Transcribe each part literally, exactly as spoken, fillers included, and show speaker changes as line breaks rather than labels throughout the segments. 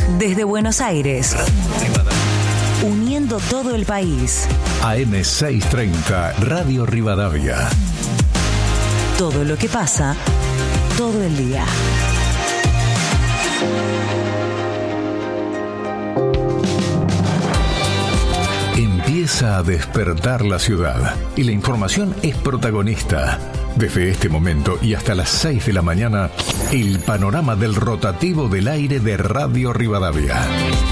Desde Buenos Aires, uniendo todo el país.
A M seiscientos treinta, Radio Rivadavia.
Todo lo que pasa, todo el día.
Empieza a despertar la ciudad y la información es protagonista. Desde este momento y hasta las seis de la mañana, el panorama del rotativo del aire de Radio Rivadavia.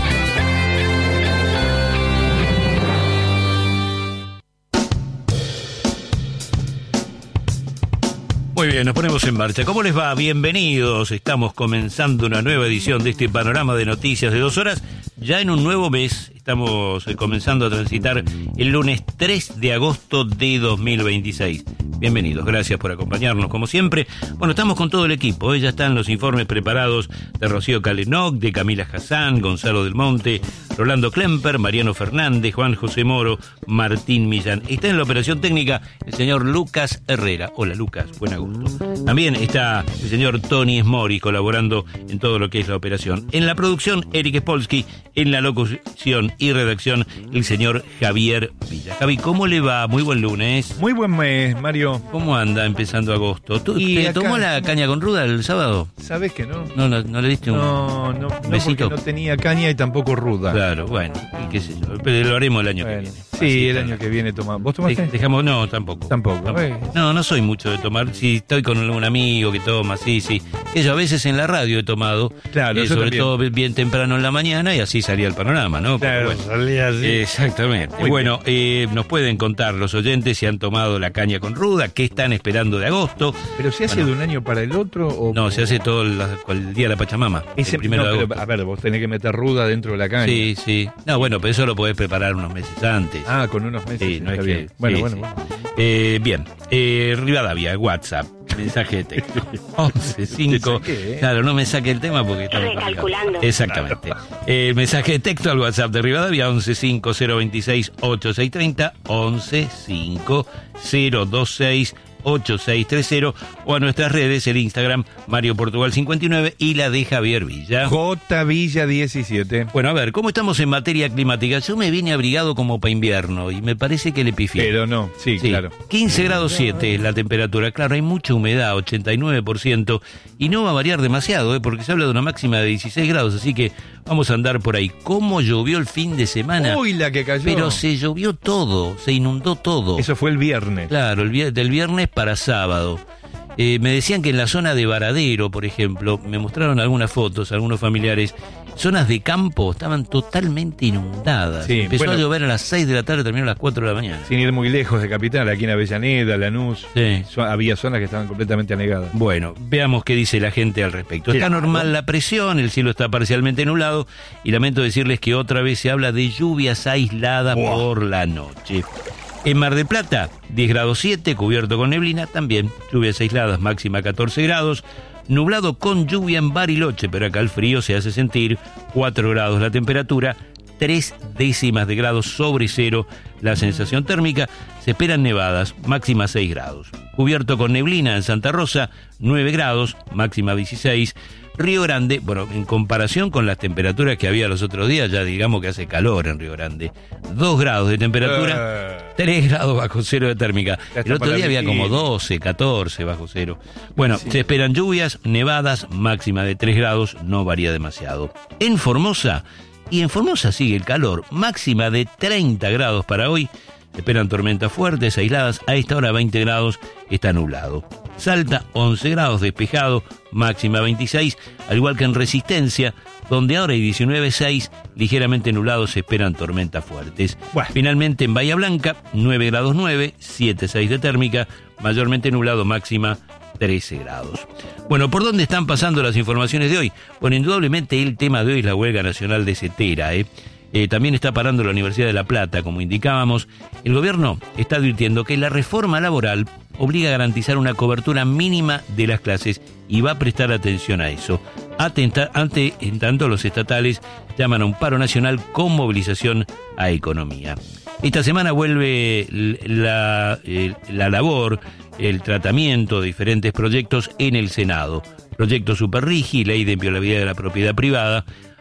Muy bien, nos ponemos en marcha. ¿Cómo les va? Bienvenidos. Estamos comenzando una nueva edición de este panorama de noticias de dos horas. Ya en un nuevo mes, estamos comenzando a transitar el lunes tres de agosto de dos mil veintiséis. Bienvenidos, gracias por acompañarnos como siempre. Bueno, estamos con todo el equipo, ¿eh? Ya están los informes preparados de Rocío Calenoc, de Camila Hassan, Gonzalo del Monte, Rolando Klemper, Mariano Fernández, Juan José Moro, Martín Millán. Está en la operación técnica el señor Lucas Herrera. Hola Lucas, buen agosto. También está el señor Tony Smori colaborando en todo lo que es la operación. En la producción, Eric Spolsky. En la locución y redacción, el señor Javier Villa. Javi, ¿cómo le va? Muy buen lunes.
Muy buen mes, Mario.
¿Cómo anda empezando agosto? ¿Tú,
Y
¿Te
acá-
tomó la caña con ruda el sábado?
¿Sabes que no?
No, no, no le diste un
No, no, no,
besito.
porque no tenía caña y tampoco ruda.
Claro, bueno, y qué sé yo, pero lo haremos el año
Bueno,
que viene.
sí,
Así
el
está.
año que viene tomamos. ¿Vos
De-
tomaste?
Dejamos, no, tampoco.
Tampoco. Eh.
No, no soy mucho de tomar. Si estoy con algún amigo que toma, sí, sí. Eso a veces en la radio he tomado.
Claro,
eh,
yo
sobre
también.
todo bien temprano en la mañana y así salía el panorama, ¿no? Porque,
Claro,
bueno,
salía así.
exactamente.
Muy
Bueno, eh, nos pueden contar los oyentes si han tomado la caña con ruda, qué están esperando de agosto.
¿Pero se hace
Bueno.
de un año para el otro? O...
No, se hace todo el, el día de la Pachamama,
Ese,
el primero
no,
de
pero,
agosto.
a ver, vos tenés que meter ruda dentro de la caña.
Sí, sí. No, bueno, pero eso lo podés preparar unos meses antes.
Ah, con unos meses.
Sí, no
está
es
bien.
que...
Bueno,
sí,
bueno,
sí.
bueno.
Eh, bien, eh, Rivadavia, WhatsApp, mensaje de texto. once cinco.
Te saqué, ¿eh?
Claro, no me saque el tema porque estamos
Recalculando.
Exactamente. Eh, mensaje de texto al WhatsApp de Rivadavia, once cinco cero veintiséis ochenta y seis treinta, once cinco cero veintiséis ochenta y seis treinta, o a nuestras redes, el Instagram Mario Portugal cincuenta y nueve y la de Javier Villa.
J Villa diecisiete.
Bueno, a ver, ¿cómo estamos en materia climática? Yo me vine abrigado como para invierno y me parece que le pifié.
Pero no, sí,
Sí,
claro.
quince grados siete es la temperatura. Claro, hay mucha humedad, ochenta y nueve por ciento, y no va a variar demasiado, ¿eh? Porque se habla de una máxima de dieciséis grados, así que vamos a andar por ahí. ¿Cómo llovió el fin de semana?
Uy, la que cayó.
Pero se llovió todo, se inundó todo.
Eso fue el viernes.
Claro, el vier- del viernes para sábado. Eh, me decían que en la zona de Varadero, por ejemplo, me mostraron algunas fotos, algunos familiares, zonas de campo estaban totalmente inundadas.
Sí,
Empezó
bueno.
a llover a las seis de la tarde, terminó a las cuatro de la mañana.
Sin ir muy lejos de Capital, aquí en Avellaneda, Lanús,
Sí.
so- había zonas que estaban completamente anegadas.
Bueno, veamos qué dice la gente al respecto. Está
Claro.
normal la presión, el cielo está parcialmente nublado y lamento decirles que otra vez se habla de lluvias aisladas
Buah.
por la noche. En Mar del Plata, diez grados siete, cubierto con neblina, también lluvias aisladas, máxima catorce grados. Nublado con lluvia en Bariloche, pero acá el frío se hace sentir, cuatro grados la temperatura, tres décimas de grados sobre cero la sensación térmica. Se esperan nevadas, máxima seis grados. Cubierto con neblina en Santa Rosa, nueve grados, máxima dieciséis. Río Grande, bueno, en comparación con las temperaturas que había los otros días, ya digamos que hace calor en Río Grande. dos grados de temperatura,
Eh.
tres grados bajo cero de térmica.
Ya está
El otro
para
día había
vivir.
como doce, catorce bajo cero. Bueno, se esperan lluvias, nevadas, máxima de tres grados, no varía demasiado. En Formosa, y en Formosa sigue el calor, máxima de treinta grados para hoy. Se esperan tormentas fuertes, aisladas, a esta hora veinte grados, está nublado. Salta, once grados, despejado, máxima veintiséis, al igual que en Resistencia, donde ahora hay diecinueve seis, ligeramente nublado, se esperan tormentas fuertes.
Bueno.
Finalmente en Bahía Blanca, nueve grados nueve, siete seis de térmica, mayormente nublado, máxima trece grados. Bueno, ¿por dónde están pasando las informaciones de hoy? Bueno, indudablemente el tema de hoy es la huelga nacional de Cetera, ¿eh? Eh, también está parando la Universidad de La Plata, como indicábamos. El gobierno está advirtiendo que la reforma laboral obliga a garantizar una cobertura mínima de las clases y va a prestar atención a eso. Atenta, ante, en tanto, los estatales llaman a un paro nacional con movilización a economía. Esta semana vuelve la, eh, la labor, el tratamiento de diferentes proyectos en el Senado. Proyecto Superrigi, Ley de Inviolabilidad de la Propiedad Privada.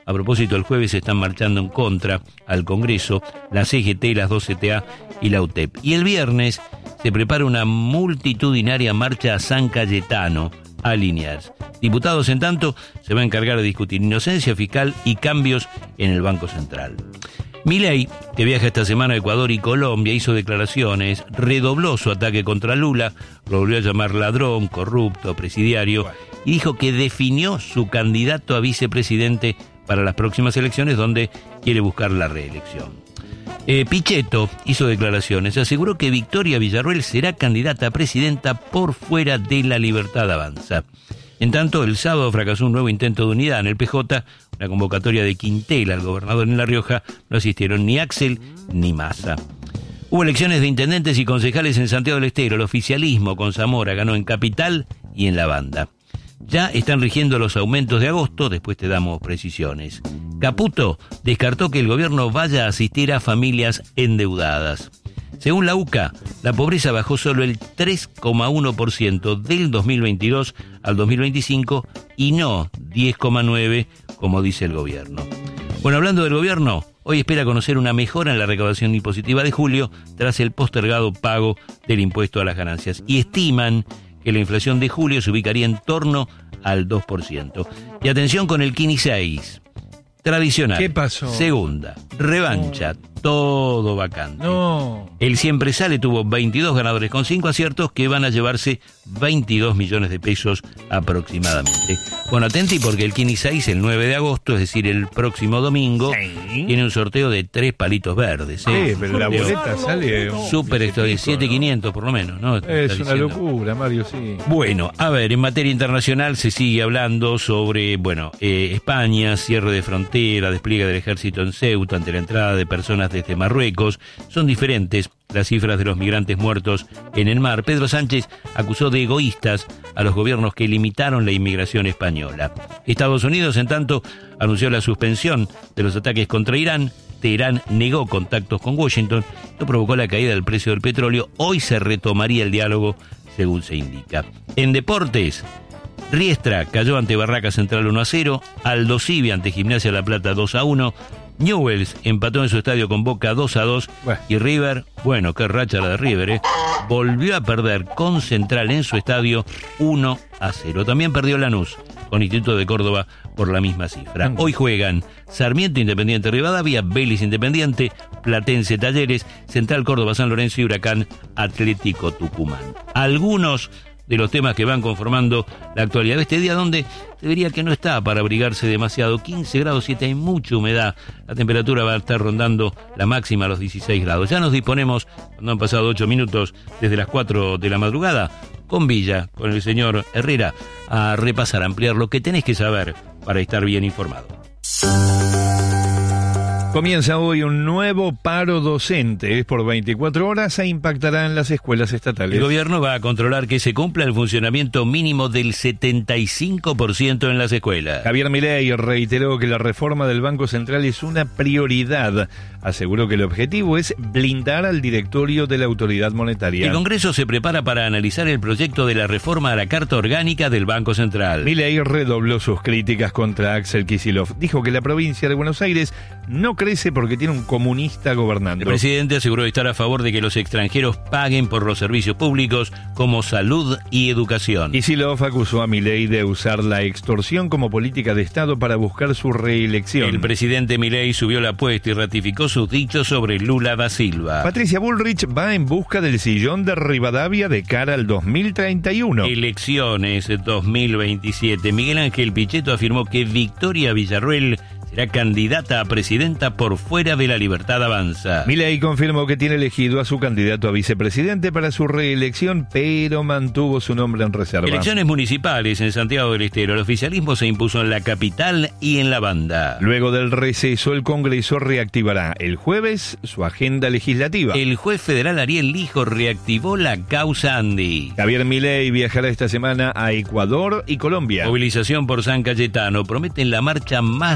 A propósito, el jueves se están marchando en contra al Congreso la C G T, las dos C T A y la U T E P. Y el viernes se prepara una multitudinaria marcha a San Cayetano, a Liniers. Diputados, en tanto, se va a encargar de discutir inocencia fiscal y cambios en el Banco Central. Milei, que viaja esta semana a Ecuador y Colombia, hizo declaraciones, redobló su ataque contra Lula, lo volvió a llamar ladrón, corrupto, presidiario, y dijo que definió su candidato a vicepresidente para las próximas elecciones, donde quiere buscar la reelección. Eh, Pichetto hizo declaraciones, aseguró que Victoria Villarruel será candidata a presidenta por fuera de La Libertad Avanza. En tanto, el sábado fracasó un nuevo intento de unidad en el P J, una convocatoria de Quintela, el gobernador en La Rioja, no asistieron ni Axel ni Massa. Hubo elecciones de intendentes y concejales en Santiago del Estero. El oficialismo con Zamora ganó en Capital y en La Banda. Ya están rigiendo los aumentos de agosto, después te damos precisiones. Caputo descartó que el gobierno vaya a asistir a familias endeudadas. Según la U C A, la pobreza bajó solo el tres coma uno por ciento del dos mil veintidós al dos mil veinticinco y no diez coma nueve por ciento como dice el gobierno. Bueno, hablando del gobierno, hoy espera conocer una mejora en la recaudación impositiva de julio tras el postergado pago del impuesto a las ganancias y estiman que la inflación de julio se ubicaría en torno al dos por ciento. Y atención con el Kini seis. Tradicional.
¿Qué pasó?
Segunda. Revancha. No. Todo vacante.
No.
El Siempre Sale tuvo veintidós ganadores con cinco aciertos que van a llevarse veintidós millones de pesos aproximadamente. Bueno, atenti porque el Kini seis, el nueve de agosto, es decir, el próximo domingo, sí, tiene un sorteo de tres palitos verdes. ¿eh?
Sí, pero la boleta sale...
Súper esto de siete mil quinientos por lo menos, ¿no?
Es una locura, Mario, sí.
Bueno, a ver, en materia internacional se sigue hablando sobre, bueno, eh, España, cierre de frontera, despliegue del ejército en Ceuta ante la entrada de personas desde Marruecos. Son diferentes las cifras de los migrantes muertos en el mar. Pedro Sánchez acusó de egoístas a los gobiernos que limitaron la inmigración española. Estados Unidos, en tanto, anunció la suspensión de los ataques contra Irán. Teherán negó contactos con Washington. Esto provocó la caída del precio del petróleo. Hoy se retomaría el diálogo, según se indica. En deportes, Riestra cayó ante Barraca Central uno a cero. Aldo Civi ante Gimnasia La Plata dos a uno. Newell's empató en su estadio con Boca dos a dos. Bueno. Y River, bueno, qué racha la de River, ¿eh? volvió a perder con Central en su estadio uno a cero. También perdió Lanús con Instituto de Córdoba por la misma cifra. Hoy juegan Sarmiento Independiente Rivadavia, Vélez Independiente, Platense Talleres, Central Córdoba San Lorenzo y Huracán Atlético Tucumán. Algunos de los temas que van conformando la actualidad de este día, donde se vería que no está para abrigarse demasiado. quince grados siete, hay mucha humedad. La temperatura va a estar rondando la máxima a los dieciséis grados. Ya nos disponemos, cuando han pasado ocho minutos desde las cuatro de la madrugada, con Villa, con el señor Herrera, a repasar, a ampliar lo que tenés que saber para estar bien informado.
Comienza hoy un nuevo paro docente. Es por veinticuatro horas e impactará en las escuelas estatales.
El gobierno va a controlar que se cumpla el funcionamiento mínimo del setenta y cinco por ciento en las escuelas.
Javier Milei reiteró que la reforma del Banco Central es una prioridad. Aseguró que el objetivo es blindar al directorio de la autoridad monetaria.
El Congreso se prepara para analizar el proyecto de la reforma a la Carta Orgánica del Banco Central.
Milei redobló sus críticas contra Axel Kicillof. Dijo que la provincia de Buenos Aires no crece porque tiene un comunista gobernando.
El presidente aseguró estar a favor de que los extranjeros paguen por los servicios públicos como salud y educación.
Kicillof acusó a Milei de usar la extorsión como política de Estado para buscar su reelección.
El presidente Milei subió la apuesta y ratificó sus dichos sobre Lula da Silva.
Patricia Bullrich va en busca del sillón de Rivadavia de cara al dos mil treinta y uno.
Elecciones dos mil veintisiete. Miguel Ángel Pichetto afirmó que Victoria Villarruel será candidata a presidenta por fuera de La Libertad Avanza.
Milei confirmó que tiene elegido a su candidato a vicepresidente para su reelección, pero mantuvo su nombre en reserva.
Elecciones municipales en Santiago del Estero. El oficialismo se impuso en la capital y en La Banda.
Luego del receso, el Congreso reactivará el jueves su agenda legislativa.
El juez federal Ariel Lijo reactivó la causa Andy.
Javier Milei viajará esta semana a Ecuador y Colombia.
Movilización por San Cayetano. Prometen la marcha más grande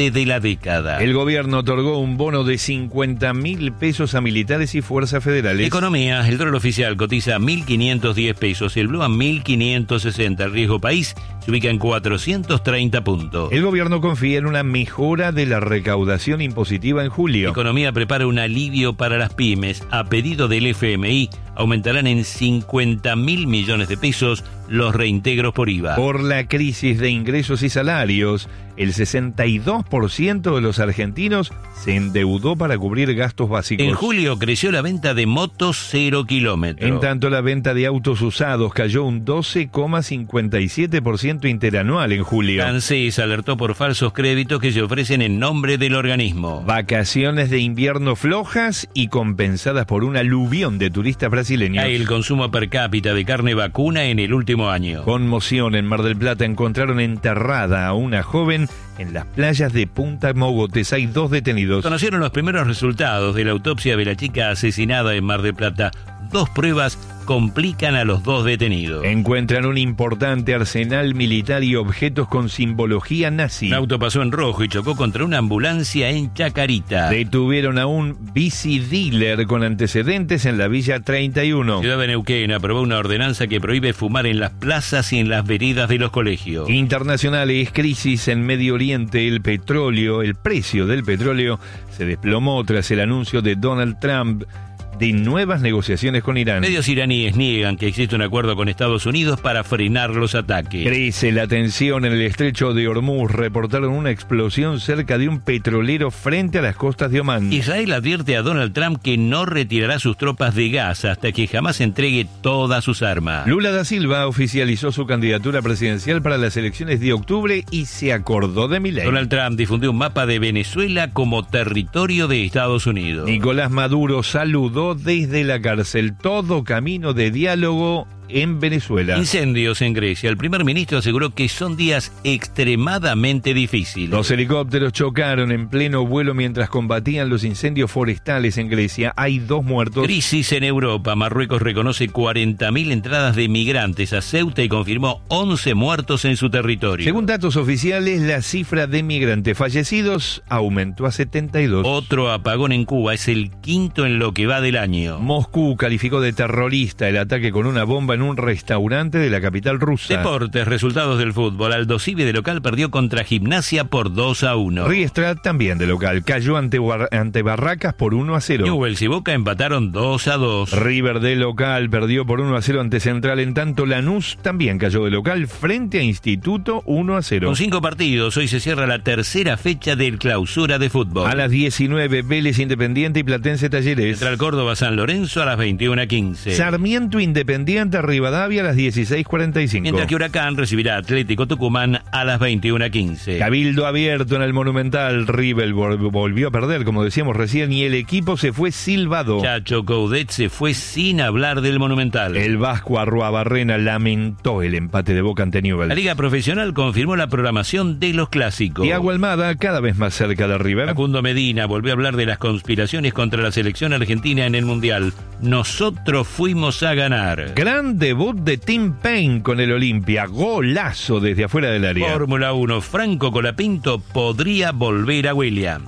grande de la década.
El gobierno otorgó un bono de cincuenta mil pesos a militares y fuerzas federales.
Economía, el dólar oficial cotiza mil quinientos diez pesos, el blue a mil quinientos sesenta. El riesgo país se ubica en cuatrocientos treinta puntos.
El gobierno confía en una mejora de la recaudación impositiva en julio.
Economía prepara un alivio para las pymes. A pedido del F M I, aumentarán en cincuenta mil millones de pesos los reintegros por I V A.
Por la crisis de ingresos y salarios, el sesenta y dos por ciento de los argentinos se endeudó para cubrir gastos básicos.
En julio creció la venta de motos cero kilómetros.
En tanto, la venta de autos usados cayó un doce coma cincuenta y siete por ciento interanual en julio.
ANSES alertó por falsos créditos que se ofrecen en nombre del organismo.
Vacaciones de invierno flojas y compensadas por un aluvión de turistas brasileños.
Hay el consumo per cápita de carne vacuna en el último año.
Conmoción en Mar del Plata. Encontraron enterrada a una joven en las playas de Punta Mogotes. Hay dos detenidos.
Conocieron los primeros resultados de la autopsia de la chica asesinada en Mar del Plata. Dos pruebas complican a los dos detenidos.
Encuentran un importante arsenal militar y objetos con simbología nazi.
Un auto pasó en rojo y chocó contra una ambulancia en Chacarita.
Detuvieron a un bici dealer con antecedentes en la Villa treinta y uno.
Ciudad de Neuquén aprobó una ordenanza que prohíbe fumar en las plazas y en las veredas de los colegios.
Internacionales, crisis en Medio Oriente. El petróleo, el precio del petróleo se desplomó tras el anuncio de Donald Trump de nuevas negociaciones con Irán.
Medios iraníes niegan que existe un acuerdo con Estados Unidos para frenar los ataques.
Crece la tensión en el estrecho de Hormuz. Reportaron una explosión cerca de un petrolero frente a las costas de Omán.
Israel advierte a Donald Trump que no retirará sus tropas de Gaza hasta que jamás entregue todas sus armas.
Lula da Silva oficializó su candidatura presidencial para las elecciones de octubre y se acordó de Milei.
Donald Trump difundió un mapa de Venezuela como territorio de Estados Unidos.
Nicolás Maduro saludó desde la cárcel todo camino de diálogo en Venezuela.
Incendios en Grecia. El primer ministro aseguró que son días extremadamente difíciles.
Los helicópteros chocaron en pleno vuelo mientras combatían los incendios forestales en Grecia. Hay dos muertos.
Crisis en Europa. Marruecos reconoce cuarenta mil entradas de migrantes a Ceuta y confirmó once muertos en su territorio.
Según datos oficiales, la cifra de migrantes fallecidos aumentó a setenta y dos.
Otro apagón en Cuba. Es el quinto en lo que va del año.
Moscú calificó de terrorista el ataque con una bomba en un restaurante de la capital rusa.
Deportes, resultados del fútbol. Aldosivi de local perdió contra Gimnasia por dos a uno.
Riestra también de local cayó ante, Bar- ante Barracas por uno a cero.
Newell's y Boca empataron dos a dos.
River de local perdió por uno a cero ante Central. En tanto, Lanús también cayó de local frente a Instituto uno a cero.
Con cinco partidos, hoy se cierra la tercera fecha del Clausura de fútbol.
A las diecinueve, Vélez Independiente y Platense Talleres.
Central Córdoba San Lorenzo a las veintiuna quince.
Sarmiento Independiente Rivadavia a las dieciséis cuarenta y cinco.
Mientras que Huracán recibirá Atlético Tucumán a las veintiuna quince.
Cabildo abierto en el Monumental. River volvió a perder, como decíamos recién, y el equipo se fue silbado.
Chacho Coudet se fue sin hablar del Monumental.
El vasco Arruabarrena lamentó el empate de Boca ante Newell's.
La Liga Profesional confirmó la programación de los clásicos.
Thiago Almada cada vez más cerca de River.
Facundo Medina volvió a hablar de las conspiraciones contra la selección argentina en el Mundial. Nosotros fuimos a ganar.
Gran debut de Tim Payne con el Olimpia. Golazo desde afuera del área.
Fórmula uno. Franco Colapinto podría volver a Williams.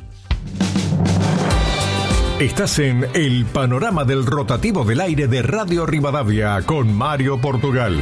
Estás en el panorama del rotativo del aire de Radio Rivadavia con Mario Portugal.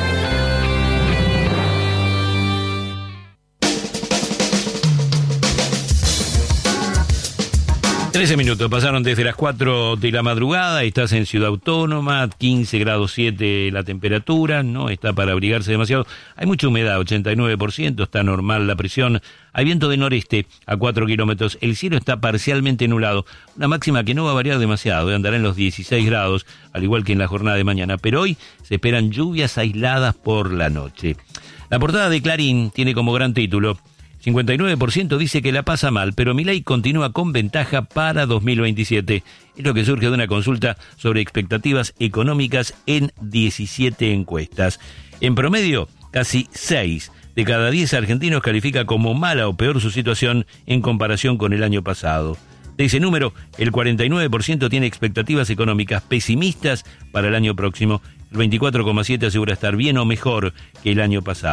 trece minutos pasaron desde las cuatro de la madrugada. Estás en Ciudad Autónoma, quince grados siete la temperatura, no está para abrigarse demasiado. Hay mucha humedad, ochenta y nueve por ciento, está normal la presión. Hay viento de noreste a cuatro kilómetros. El cielo está parcialmente nublado. Una máxima que no va a variar demasiado, andará en los dieciséis grados, al igual que en la jornada de mañana. Pero hoy se esperan lluvias aisladas por la noche. La portada de Clarín tiene como gran título: cincuenta y nueve por ciento dice que la pasa mal, pero Milei continúa con ventaja para dos mil veintisiete. Es lo que surge de una consulta sobre expectativas económicas en diecisiete encuestas. En promedio, casi seis de cada diez argentinos califica como mala o peor su situación en comparación con el año pasado. De ese número, el cuarenta y nueve por ciento tiene expectativas económicas pesimistas para el año próximo. El veinticuatro coma siete por ciento asegura estar bien o mejor que el año pasado.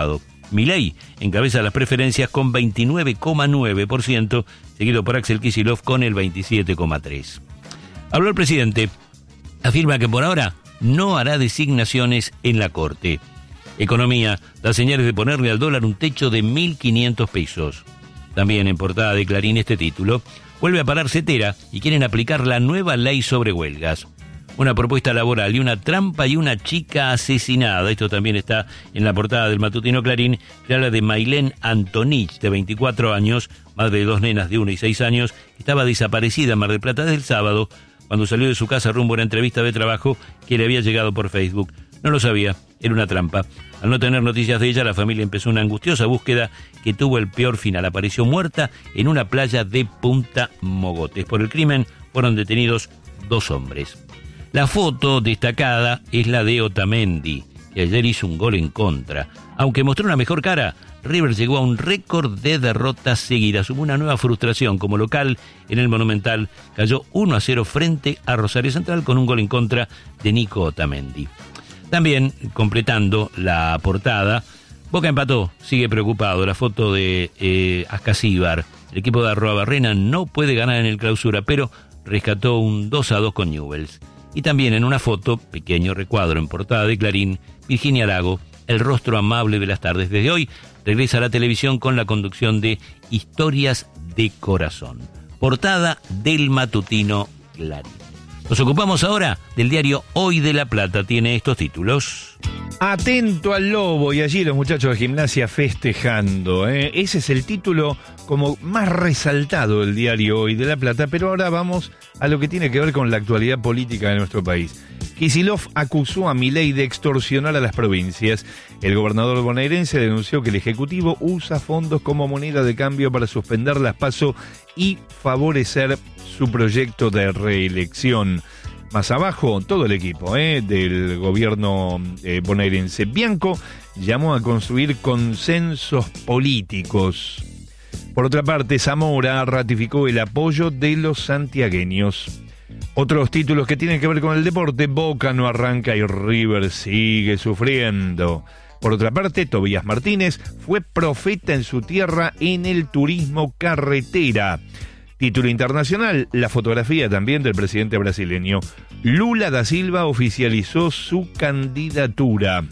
Milei encabeza las preferencias con veintinueve coma nueve por ciento, seguido por Axel Kicillof con el veintisiete coma tres por ciento. Habló el presidente, afirma que por ahora no hará designaciones en la Corte. Economía da señales de ponerle al dólar un techo de mil quinientos pesos. También en portada de Clarín este título: vuelve a parar Cetera y quieren aplicar la nueva ley sobre huelgas. Una propuesta laboral y una trampa y una chica asesinada. Esto también está en la portada del matutino Clarín, que habla de Mailén Antonich, de veinticuatro años, madre de dos nenas de uno y seis años, que estaba desaparecida en Mar del Plata desde el sábado, cuando salió de su casa rumbo a una entrevista de trabajo que le había llegado por Facebook. No lo sabía, era una trampa. Al no tener noticias de ella, la familia empezó una angustiosa búsqueda que tuvo el peor final. Apareció muerta en una playa de Punta Mogotes. Por el crimen fueron detenidos dos hombres. La foto destacada es la de Otamendi, que ayer hizo un gol en contra. Aunque mostró una mejor cara, River llegó a un récord de derrotas seguidas. Hubo una nueva frustración como local en el Monumental. Cayó uno a cero frente a Rosario Central con un gol en contra de Nico Otamendi. También, completando la portada, Boca empató, sigue preocupado. La foto de eh, Ascasíbar. El equipo de Arroabarrena no puede ganar en el Clausura, pero rescató un dos a dos con Newell's. Y también en una foto, pequeño recuadro en portada de Clarín, Virginia Lago, el rostro amable de las tardes. Desde hoy regresa a la televisión con la conducción de Historias de Corazón. Portada del matutino Clarín. Nos ocupamos ahora del diario Hoy de La Plata. Tiene estos títulos.
Atento al lobo, y allí los muchachos de Gimnasia festejando. ¿eh? Ese es el título como más resaltado del diario Hoy de La Plata, pero ahora vamos a lo que tiene que ver con la actualidad política de nuestro país. Kicillof acusó a Milei de extorsionar a las provincias. El gobernador bonaerense denunció que el Ejecutivo usa fondos como moneda de cambio para suspender las PASO y favorecer su proyecto de reelección. Más abajo, todo el equipo eh, del gobierno eh, bonaerense. Bianco llamó a construir consensos políticos. Por otra parte, Zamora ratificó el apoyo de los santiagueños. Otros títulos que tienen que ver con el deporte: Boca no arranca y River sigue sufriendo. Por otra parte, Tobías Martínez fue profeta en su tierra en el turismo carretera. Título internacional, la fotografía también del presidente brasileño. Lula da Silva oficializó su candidatura.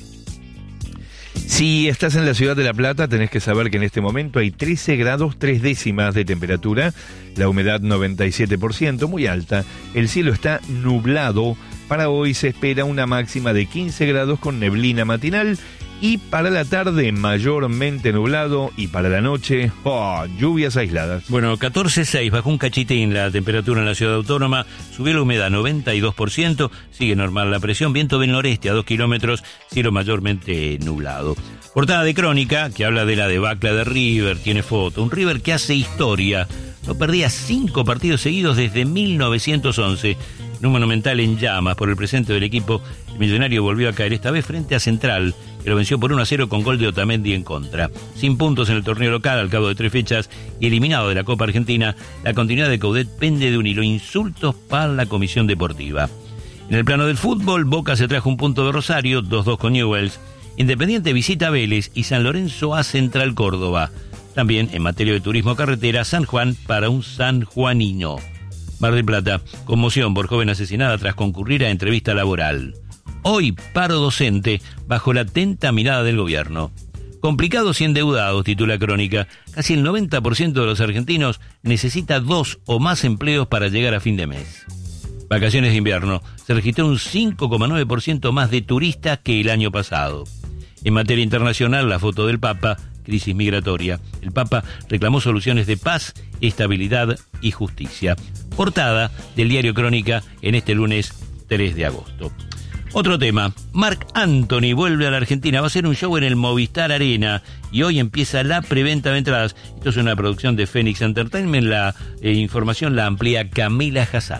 Si estás en la ciudad de La Plata, tenés que saber que en este momento hay trece grados tres décimas de temperatura, la humedad noventa y siete por ciento, muy alta, el cielo está nublado. Para hoy se espera una máxima de quince grados con neblina matinal, y para la tarde mayormente nublado, y para la noche, oh, lluvias aisladas.
Bueno, catorce coma seis, bajó un cachitín la temperatura en la ciudad autónoma, subió la humedad noventa y dos por ciento, sigue normal la presión, viento del noreste a dos kilómetros, cielo mayormente nublado. Portada de Crónica, que habla de la debacle de River, tiene foto, un River que hace historia, no perdía cinco partidos seguidos desde mil novecientos once, en un Monumental en llamas por el presente del equipo. El millonario volvió a caer esta vez frente a Central, que lo venció por uno a cero con gol de Otamendi en contra. Sin puntos en el torneo local al cabo de tres fechas y eliminado de la Copa Argentina, la continuidad de Coudet pende de un hilo: insultos para la comisión deportiva. En el plano del fútbol, Boca se trajo un punto de Rosario, dos dos con Newell's. Independiente visita a Vélez y San Lorenzo a Central Córdoba. También en materia de turismo carretera, San Juan para un sanjuanino. Mar del Plata, conmoción por joven asesinada tras concurrir a entrevista laboral. Hoy, paro docente bajo la atenta mirada del gobierno. Complicados y endeudados, titula Crónica. Casi el noventa por ciento de los argentinos necesita dos o más empleos para llegar a fin de mes. Vacaciones de invierno. Se registró un cinco coma nueve por ciento más de turistas que el año pasado. En materia internacional, la foto del Papa, crisis migratoria. El Papa reclamó soluciones de paz, estabilidad y justicia. Portada del diario Crónica en este lunes tres de agosto. Otro tema, Marc Anthony vuelve a la Argentina, va a hacer un show en el Movistar Arena y hoy empieza la preventa de entradas. Esto es una producción de Phoenix Entertainment, la eh, información la amplía Camila Hassan.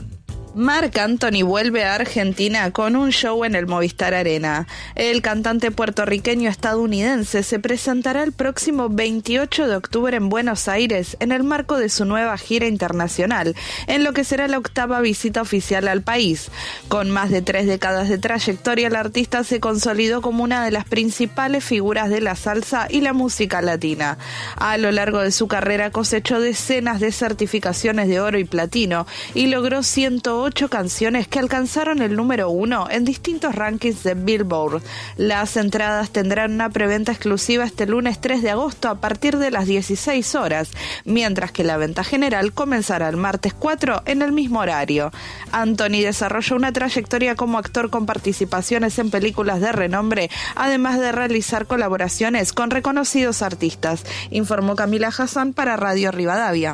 Marc Anthony vuelve a Argentina con un show en el Movistar Arena. El cantante puertorriqueño-estadounidense se presentará el próximo veintiocho de octubre en Buenos Aires en el marco de su nueva gira internacional, en lo que será la octava visita oficial al país. Con más de tres décadas de trayectoria, el artista se consolidó como una de las principales figuras de la salsa y la música latina. A lo largo de su carrera cosechó decenas de certificaciones de oro y platino y logró ciento ocho canciones que alcanzaron el número uno en distintos rankings de Billboard. Las entradas tendrán una preventa exclusiva este lunes tres de agosto a partir de las dieciséis horas, mientras que la venta general comenzará el martes cuatro en el mismo horario. Anthony desarrolló una trayectoria como actor con participaciones en películas de renombre, además de realizar colaboraciones con reconocidos artistas, informó Camila Hassan para Radio Rivadavia.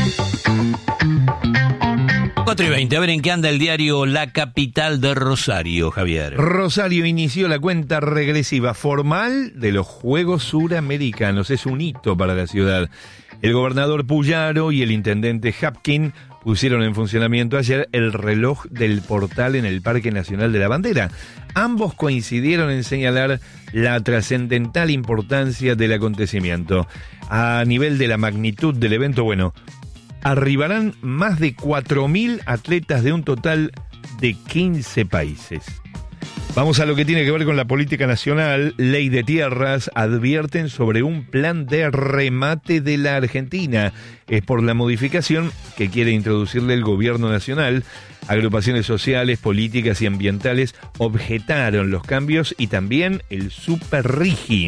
cuatro y veinte, a ver en qué anda el diario La Capital de Rosario, Javier.
Rosario inició la cuenta regresiva formal de los Juegos Suramericanos. Es un hito para la ciudad. El gobernador Puyaro y el intendente Hapkin pusieron en funcionamiento ayer el reloj del portal en el Parque Nacional de la Bandera. Ambos coincidieron en señalar la trascendental importancia del acontecimiento. A nivel de la magnitud del evento, bueno, arribarán más de cuatro mil atletas de un total de quince países. Vamos a lo que tiene que ver con la política nacional. Ley de Tierras advierten sobre un plan de remate de la Argentina. Es por la modificación que quiere introducirle el gobierno nacional. Agrupaciones sociales, políticas y ambientales objetaron los cambios y también el Superrigi.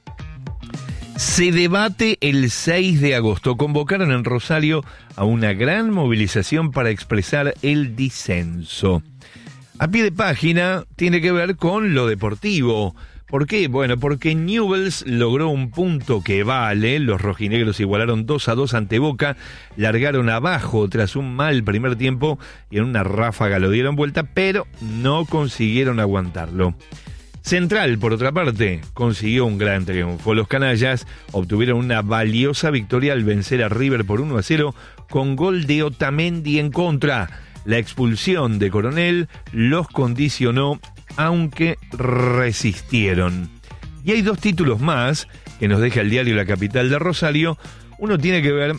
Se debate el seis de agosto. Convocaron en Rosario a una gran movilización para expresar el disenso. A pie de página tiene que ver con lo deportivo. ¿Por qué? Bueno, porque Newell's logró un punto que vale. Los rojinegros igualaron dos a dos ante Boca, largaron abajo tras un mal primer tiempo y en una ráfaga lo dieron vuelta, pero no consiguieron aguantarlo. Central, por otra parte, consiguió un gran triunfo. Los canallas obtuvieron una valiosa victoria al vencer a River por uno a cero con gol de Otamendi en contra. La expulsión de Coronel los condicionó, aunque resistieron. Y hay dos títulos más que nos deja el diario La Capital de Rosario. Uno tiene que ver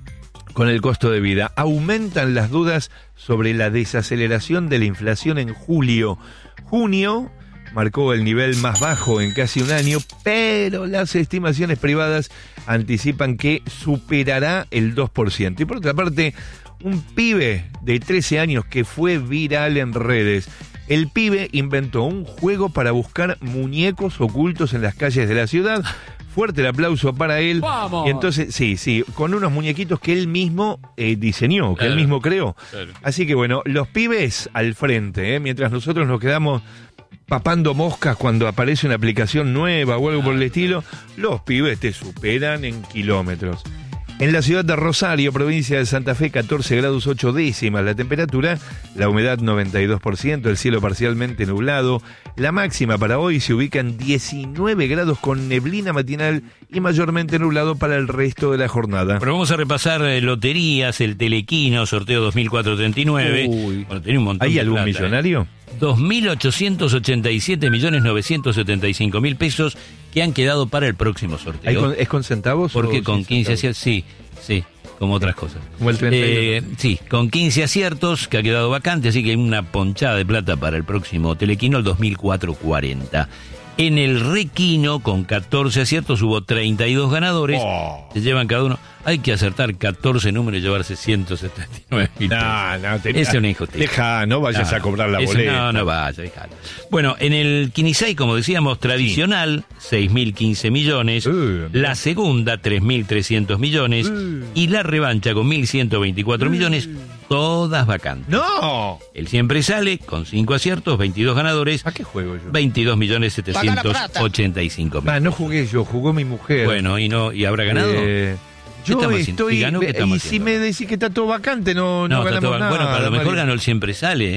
con el costo de vida. Aumentan las dudas sobre la desaceleración de la inflación en julio. Junio marcó el nivel más bajo en casi un año, pero las estimaciones privadas anticipan que superará el dos por ciento. Y por otra parte, un pibe de trece años que fue viral en redes. El pibe inventó un juego para buscar muñecos ocultos en las calles de la ciudad. Fuerte el aplauso para él. ¡Vamos! Y entonces, sí, sí, con unos muñequitos que él mismo eh, diseñó, que claro, él mismo creó. Claro. Así que bueno, los pibes al frente, ¿eh? Mientras nosotros nos quedamos papando moscas cuando aparece una aplicación nueva o algo ah, por el estilo, los pibes te superan en kilómetros. En la ciudad de Rosario, provincia de Santa Fe, catorce grados ocho décimas la temperatura, la humedad noventa y dos por ciento, el cielo parcialmente nublado. La máxima para hoy se ubica en diecinueve grados con neblina matinal y mayormente nublado para el resto de la jornada.
Pero vamos a repasar eh, loterías, el Telequino, sorteo dos mil cuatrocientos treinta y nueve.
Uy.
Bueno, tiene un montón
¿Hay
de
algún
plata,
millonario?
Eh. dos mil ochocientos ochenta y siete millones novecientos setenta y cinco mil pesos que han quedado para el próximo sorteo.
Con, ¿Es con centavos?
Porque con quince aciertos, sí, sí, como otras cosas.
Como el treinta y dos.
Eh, sí, con quince aciertos que ha quedado vacante, así que hay una ponchada de plata para el próximo Telequino, el dos mil cuatrocientos cuarenta. En el Requino, con catorce aciertos, hubo treinta y dos ganadores.
Oh.
Se llevan cada uno. Hay que acertar catorce números y llevarse ciento setenta y nueve mil pesos.
No, no, te,
es una injusticia.
Deja, no vayas
no,
a cobrar la
eso,
boleta.
No, no vayas, dejalo. Bueno, en el Quinisei, como decíamos, tradicional, sí. seis mil quince millones. Uh, la segunda, tres mil trescientos millones. Uh. Y la revancha, con mil ciento veinticuatro uh. millones. Todas vacantes.
¡No!
El siempre sale con cinco aciertos, veintidós ganadores.
¿A qué juego yo?
veintidós millones setecientos ochenta y cinco mil.
Ah, no jugué yo, jugó mi mujer.
Bueno, ¿y no y habrá ganado?
Eh, yo estoy...
Si ganó, ¿qué estamos
y si me decís que está todo vacante, no, no,
no
ganamos
todo,
nada.
Bueno, pero a lo mejor
Mario.
ganó el siempre sale, ¿eh?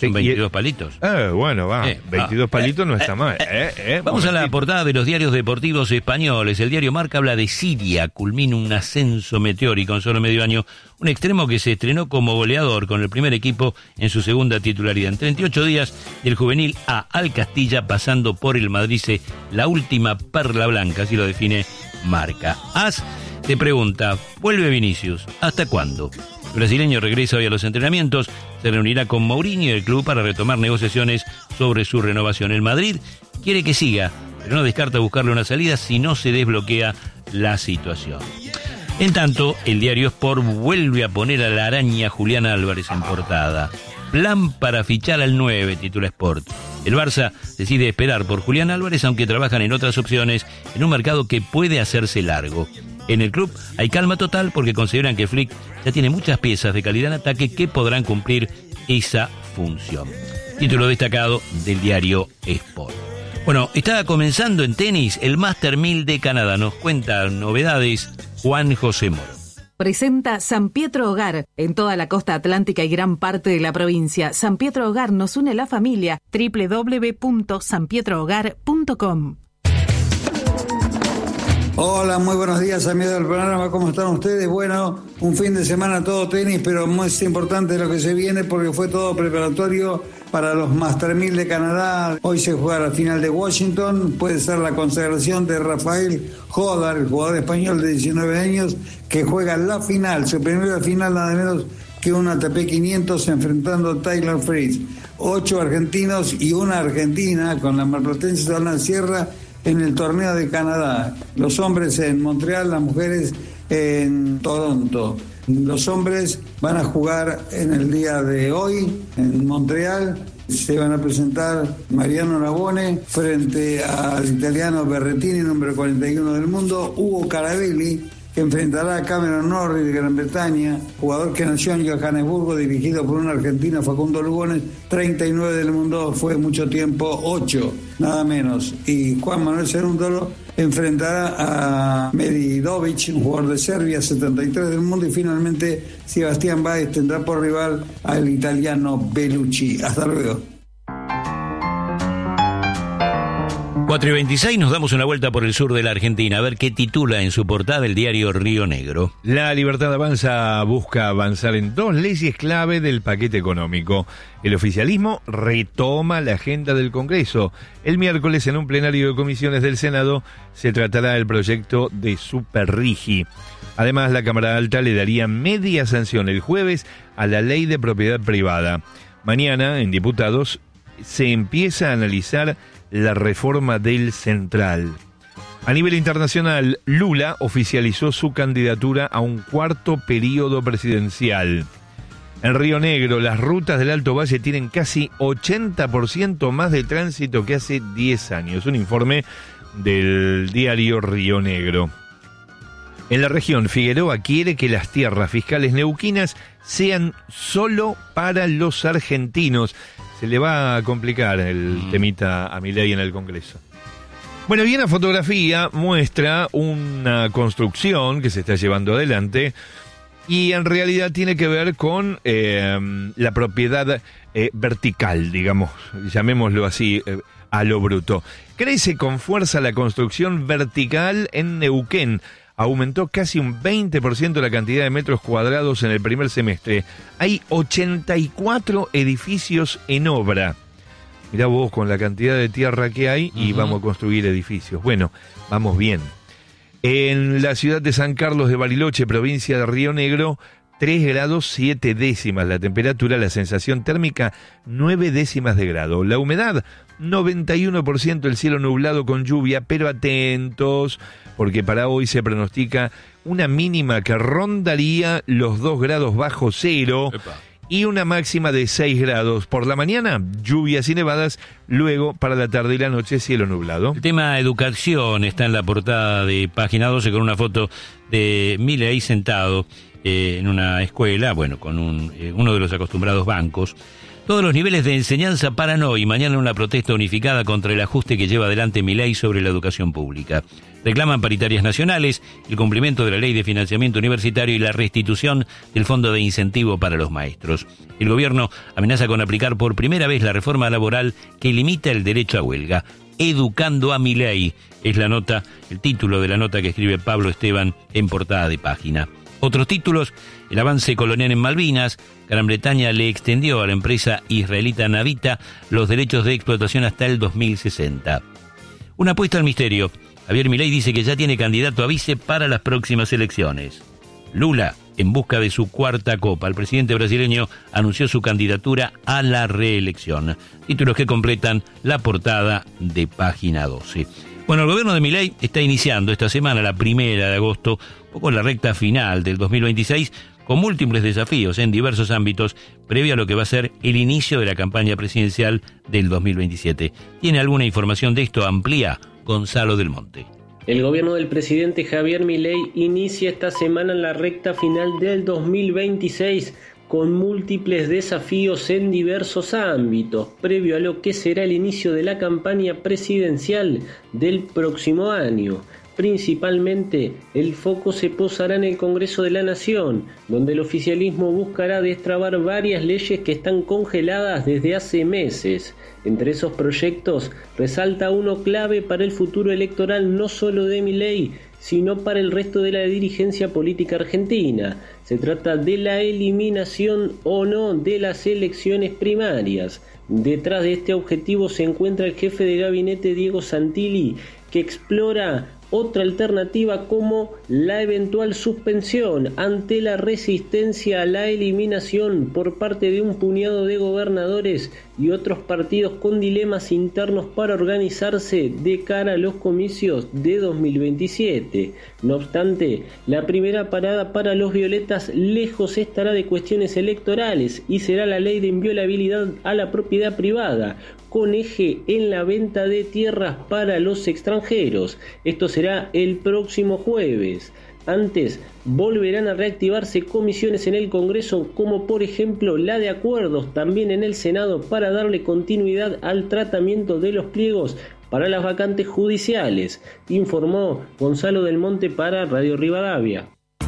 Son veintidós palitos.
Ah, bueno, va.
Eh,
veintidós
ah,
palitos
eh,
no está
eh,
mal.
eh,
Eh, eh,
Vamos a la
momentito.
portada de los diarios deportivos españoles. El diario Marca habla de Siria, culmina un ascenso meteórico en solo medio año. Un extremo que se estrenó como goleador con el primer equipo en su segunda titularidad. En treinta y ocho días, del juvenil A al Castilla, pasando por el Madrid, la última perla blanca, así lo define Marca. As te pregunta, ¿vuelve Vinicius? ¿Hasta cuándo? El brasileño regresa hoy a los entrenamientos, se reunirá con Mourinho y el club para retomar negociaciones sobre su renovación. El Madrid quiere que siga, pero no descarta buscarle una salida si no se desbloquea la situación. En tanto, el diario Sport vuelve a poner a la araña Julián Álvarez en portada. Plan para fichar al nueve, titula Sport. El Barça decide esperar por Julián Álvarez, aunque trabajan en otras opciones, en un mercado que puede hacerse largo. En el club hay calma total porque consideran que Flick ya tiene muchas piezas de calidad en ataque que podrán cumplir esa función. Título destacado del diario Sport. Bueno, está comenzando en tenis el Master mil de Canadá. Nos cuenta novedades Juan José Moro.
Presenta San Pietro Hogar. En toda la costa atlántica y gran parte de la provincia, San Pietro Hogar nos une la familia. doble u doble u doble u punto san pietro hogar punto com.
Hola, muy buenos días amigos del programa, ¿cómo están ustedes? Bueno, un fin de semana todo tenis, pero más importante lo que se viene porque fue todo preparatorio para los Master mil de Canadá. Hoy se juega la final de Washington, puede ser la consagración de Rafael Jodar, el jugador español de diecinueve años, que juega la final, su primera final nada menos que un A T P quinientos enfrentando a Tyler Fritz. Ocho argentinos y una argentina con la marplatense Solana Sierra en el torneo de Canadá. Los hombres en Montreal, las mujeres en Toronto. Los hombres van a jugar en el día de hoy en Montreal. Se van a presentar Mariano Navone frente al italiano Berrettini, número cuarenta y uno del mundo, Hugo Carabelli, que enfrentará a Cameron Norrie de Gran Bretaña, jugador que nació en Johannesburgo, dirigido por un argentino, Facundo Lugones, treinta y nueve del mundo, fue mucho tiempo, ocho, nada menos. Y Juan Manuel Cerúndolo enfrentará a Medidovic, un jugador de Serbia, setenta y tres del mundo, y finalmente Sebastián Báez tendrá por rival al italiano Bellucci. Hasta luego.
cuatro y veintiséis, nos damos una vuelta por el sur de la Argentina, a ver qué titula en su portada el diario Río Negro.
La Libertad Avanza busca avanzar en dos leyes clave del paquete económico. El oficialismo retoma la agenda del Congreso. El miércoles, en un plenario de comisiones del Senado, se tratará el proyecto de Superrigi. Además, la Cámara Alta le daría media sanción el jueves a la ley de propiedad privada. Mañana, en diputados, se empieza a analizar la reforma del Central. A nivel internacional, Lula oficializó su candidatura a un cuarto periodo presidencial. En Río Negro, las rutas del Alto Valle tienen casi ochenta por ciento más de tránsito que hace diez años. Un informe del diario Río Negro. En la región, Figueroa quiere que las tierras fiscales neuquinas sean solo para los argentinos. Se le va a complicar el mm. temita a Milei en el Congreso. Bueno, y una fotografía muestra una construcción que se está llevando adelante y en realidad tiene que ver con eh, la propiedad eh, vertical, digamos, llamémoslo así, eh, a lo bruto. Crece con fuerza la construcción vertical en Neuquén. Aumentó casi un veinte por ciento la cantidad de metros cuadrados en el primer semestre. Hay ochenta y cuatro edificios en obra. Mirá vos con la cantidad de tierra que hay y uh-huh. vamos a construir edificios. Bueno, vamos bien. En la ciudad de San Carlos de Bariloche, provincia de Río Negro, tres grados siete décimas la temperatura, la sensación térmica nueve décimas de grado. La humedad, noventa y uno por ciento, el cielo nublado con lluvia, pero atentos, porque para hoy se pronostica una mínima que rondaría los dos grados bajo cero. Epa. Y una máxima de seis grados. Por la mañana, lluvias y nevadas, luego para la tarde y la noche, cielo nublado.
El tema educación está en la portada de Página doce con una foto de Milei sentado eh, en una escuela, bueno, con un, eh, uno de los acostumbrados bancos. Todos los niveles de enseñanza paran hoy, mañana una protesta unificada contra el ajuste que lleva adelante Milei sobre la educación pública. Reclaman paritarias nacionales, el cumplimiento de la ley de financiamiento universitario y la restitución del fondo de incentivo para los maestros. El gobierno amenaza con aplicar por primera vez la reforma laboral que limita el derecho a huelga. Educando a Milei es la nota, el título de la nota que escribe Pablo Esteban en portada de página. Otros títulos: el avance colonial en Malvinas. Gran Bretaña le extendió a la empresa israelita Navita los derechos de explotación hasta el dos mil sesenta. Una apuesta al misterio. Javier Milei dice que ya tiene candidato a vice para las próximas elecciones. Lula, en busca de su cuarta copa. El presidente brasileño anunció su candidatura a la reelección. Títulos que completan la portada de página doce. Bueno, el gobierno de Milei está iniciando esta semana, la primera de agosto, un poco en la recta final del dos mil veintiséis, con múltiples desafíos en diversos ámbitos, previo a lo que va a ser el inicio de la campaña presidencial del dos mil veintisiete. ¿Tiene alguna información de esto? Amplía Gonzalo del Monte.
El gobierno del presidente Javier Milei inicia esta semana en la recta final del dos mil veintiséis con múltiples desafíos en diversos ámbitos, previo a lo que será el inicio de la campaña presidencial del próximo año. Principalmente, el foco se posará en el Congreso de la Nación, donde el oficialismo buscará destrabar varias leyes que están congeladas desde hace meses. Entre esos proyectos, resalta uno clave para el futuro electoral no solo de Milei, sino para el resto de la dirigencia política argentina. Se trata de la eliminación o no de las elecciones primarias. Detrás de este objetivo se encuentra el jefe de gabinete Diego Santilli, que explora otra alternativa como la eventual suspensión ante la resistencia a la eliminación por parte de un puñado de gobernadores y otros partidos con dilemas internos para organizarse de cara a los comicios de dos mil veintisiete. No obstante, la primera parada para los violetas lejos estará de cuestiones electorales y será la ley de inviolabilidad a la propiedad privada, con eje en la venta de tierras para los extranjeros. Esto será el próximo jueves. Antes, volverán a reactivarse comisiones en el Congreso, como por ejemplo la de acuerdos también en el Senado, para darle continuidad al tratamiento de los pliegos para las vacantes judiciales, informó Gonzalo del Monte para Radio Rivadavia.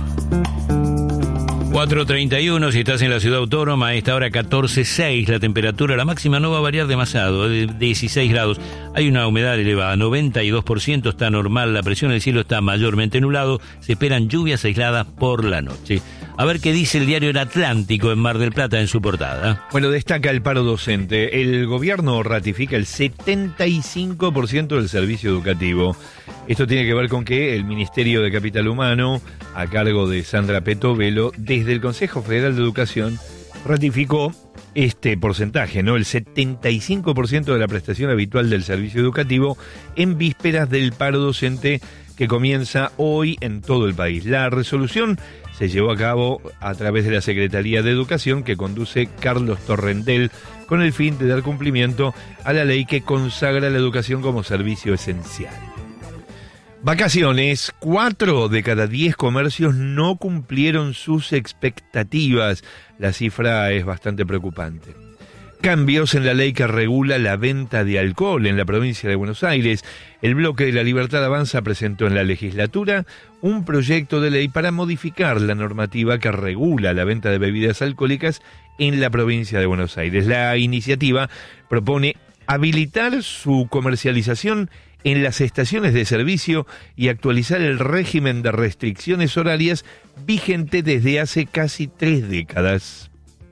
cuatro treinta y uno, si estás en la ciudad autónoma, a esta hora catorce punto seis la temperatura, la máxima no va a variar demasiado, de dieciséis grados, hay una humedad elevada, noventa y dos por ciento, está normal, la presión del cielo está mayormente nublado, se esperan lluvias aisladas por la noche. A ver qué dice el diario El Atlántico en Mar del Plata en su portada.
Bueno, destaca el paro docente. El gobierno ratifica el setenta y cinco por ciento del servicio educativo. Esto tiene que ver con que el Ministerio de Capital Humano, a cargo de Sandra Petovelo, desde el Consejo Federal de Educación, ratificó este porcentaje, ¿no? El setenta y cinco por ciento de la prestación habitual del servicio educativo en vísperas del paro docente que comienza hoy en todo el país. La resolución se llevó a cabo a través de la Secretaría de Educación que conduce Carlos Torrendel, con el fin de dar cumplimiento a la ley que consagra la educación como servicio esencial. Vacaciones. Cuatro de cada diez comercios no cumplieron sus expectativas. La cifra es bastante preocupante. Cambios en la ley que regula la venta de alcohol en la provincia de Buenos Aires. El Bloque de la Libertad Avanza presentó en la legislatura un proyecto de ley para modificar la normativa que regula la venta de bebidas alcohólicas en la provincia de Buenos Aires. La iniciativa propone habilitar su comercialización en las estaciones de servicio y actualizar el régimen de restricciones horarias vigente desde hace casi tres décadas.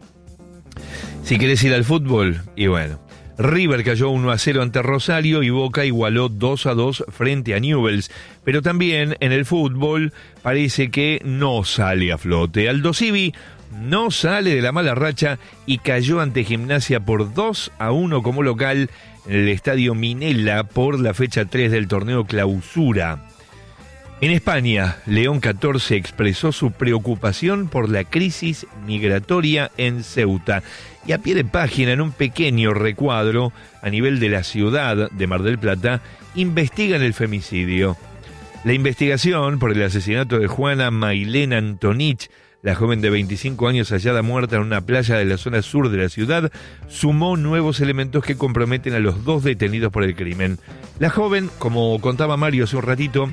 Si querés ir al fútbol, y bueno, River cayó uno a cero ante Rosario y Boca igualó dos a dos frente a Newell's. Pero también en el fútbol parece que no sale a flote. Aldo Civi no sale de la mala racha y cayó ante Gimnasia por dos a uno como local en el Estadio Minela por la fecha tres del torneo Clausura. En España, León catorce expresó su preocupación por la crisis migratoria en Ceuta. Y a pie de página, en un pequeño recuadro a nivel de la ciudad de Mar del Plata, investigan el femicidio. La investigación por el asesinato de Juana Mailén Antonich, La joven de veinticinco años hallada muerta en una playa de la zona sur de la ciudad sumó nuevos elementos que comprometen a los dos detenidos por el crimen. La joven, como contaba Mario hace un ratito,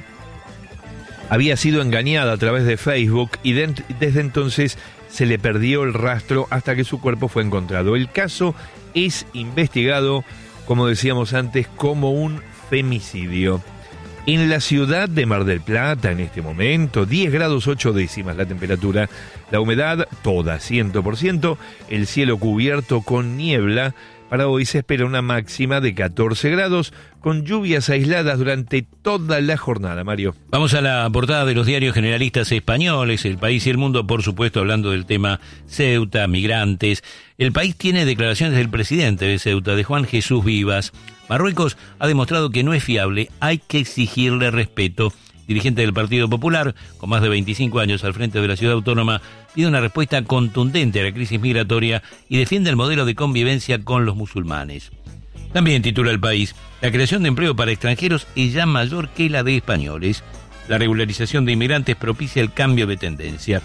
había sido engañada a través de Facebook y de, desde entonces se le perdió el rastro hasta que su cuerpo fue encontrado. El caso es investigado, como decíamos antes, como un femicidio. En la ciudad de Mar del Plata, en este momento, diez grados ocho décimas la temperatura, la humedad toda, cien por ciento, el cielo cubierto con niebla. Para hoy se espera una máxima de catorce grados, con lluvias aisladas durante toda la jornada, Mario.
Vamos a la portada de los diarios generalistas españoles, El País y El Mundo, por supuesto, hablando del tema Ceuta, migrantes. El País tiene declaraciones del presidente de Ceuta, de Juan Jesús Vivas. Marruecos ha demostrado que no es fiable, hay que exigirle respeto. Dirigente del Partido Popular, con más de veinticinco años al frente de la ciudad autónoma, pide una respuesta contundente a la crisis migratoria y defiende el modelo de convivencia con los musulmanes. También titula El País, la creación de empleo para extranjeros es ya mayor que la de españoles. La regularización de inmigrantes propicia el cambio de tendencia.